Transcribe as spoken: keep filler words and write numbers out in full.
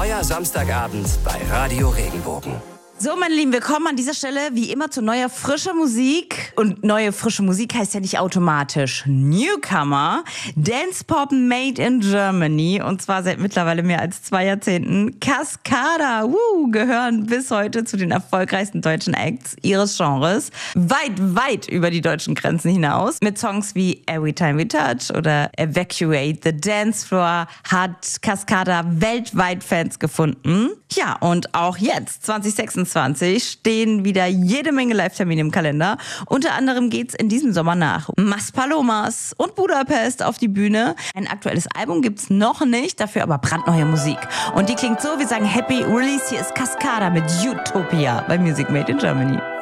Euer Samstagabend bei Radio Regenbogen. So, meine Lieben, willkommen an dieser Stelle wie immer zu neuer, frischer Musik. Und neue, frische Musik heißt ja nicht automatisch Newcomer. Dance Pop made in Germany. Und zwar seit mittlerweile mehr als zwei Jahrzehnten. Cascada, woo, gehören bis heute zu den erfolgreichsten deutschen Acts ihres Genres. Weit, weit über die deutschen Grenzen hinaus. Mit Songs wie Every Time We Touch oder Evacuate the Dance Floor hat Cascada weltweit Fans gefunden. Ja, und auch jetzt, zwanzig sechsundzwanzig, stehen wieder jede Menge Live-Termine im Kalender. Unter anderem geht's in diesem Sommer nach Maspalomas und Budapest auf die Bühne. Ein aktuelles Album gibt's noch nicht, dafür aber brandneue Musik. Und die klingt so, wir sagen Happy Release. Hier ist Cascada mit Utopia bei Music Made in Germany.